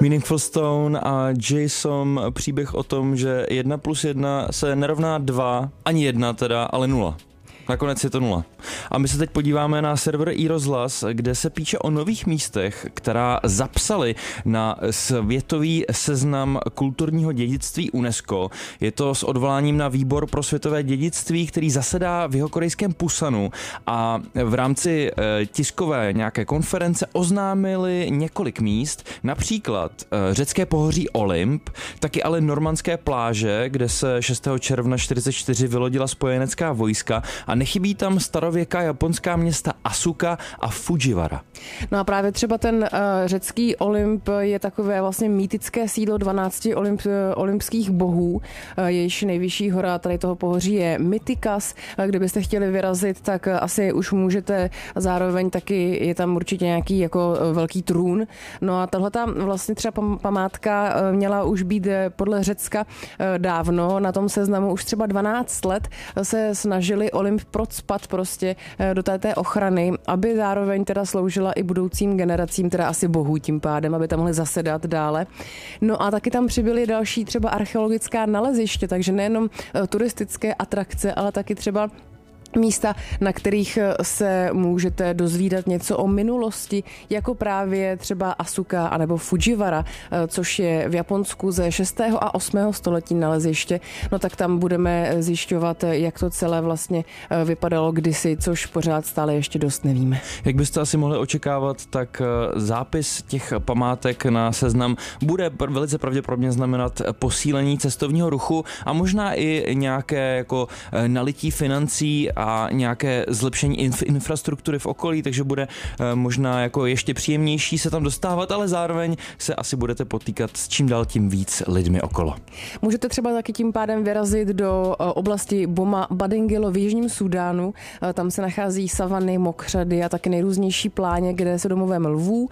Meaningful Stone a Jason, příběh o tom, že 1+1 se nerovná 2, ani 1 teda, ale 0. Nakonec je to 0. A my se teď podíváme na server iRozhlas, kde se píše o nových místech, která zapsali na světový seznam kulturního dědictví UNESCO. Je to s odvoláním na výbor pro světové dědictví, který zasedá v jihokorejském Pusanu, a v rámci tiskové nějaké konference oznámili několik míst, například řecké pohoří Olymp, taky ale normandské pláže, kde se 6. června 1944 vylodila spojenecká vojska, a nechybí tam starověká japonská města Asuka a Fujiwara. No a právě třeba ten řecký Olymp je takové vlastně mýtické sídlo 12 olympských bohů. Jejíž nejvyšší hora tady toho pohoří je Mytikas. Kdybyste chtěli vyrazit, tak asi už můžete. Zároveň taky je tam určitě nějaký jako velký trůn. No a tahleta vlastně třeba památka měla už být podle Řecka dávno. Na tom seznamu už třeba 12 let se snažili Olymp procpat prostě do té ochrany, aby zároveň teda sloužila i budoucím generacím, teda asi bohů tím pádem, aby tam mohli zasedat dále. No a taky tam přibyly další třeba archeologická naleziště, takže nejenom turistické atrakce, ale taky třeba místa, na kterých se můžete dozvídat něco o minulosti, jako právě třeba Asuka anebo Fujiwara, což je v Japonsku ze 6. a 8. století naleziště. No tak tam budeme zjišťovat, jak to celé vlastně vypadalo kdysi, což pořád stále ještě dost nevíme. Jak byste asi mohli očekávat, tak zápis těch památek na seznam bude velice pravděpodobně znamenat posílení cestovního ruchu a možná i nějaké jako nalití financí a nějaké zlepšení infrastruktury v okolí, takže bude možná jako ještě příjemnější se tam dostávat, ale zároveň se asi budete potýkat s čím dál tím víc lidmi okolo. Můžete třeba taky tím pádem vyrazit do oblasti Boma Badingilo v Jižním Súdánu. Tam se nachází savany, mokřady a taky nejrůznější pláně, kde se domovem lvů,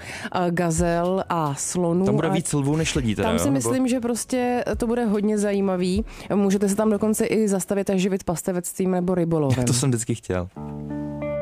gazel a slonů. Tam bude víc lvů než lidí teda, tam si myslím, že prostě to bude hodně zajímavý. Můžete se tam dokonce i zastavit a živit pastevectvím nebo rybolovem. To jsem vždycky chtěl.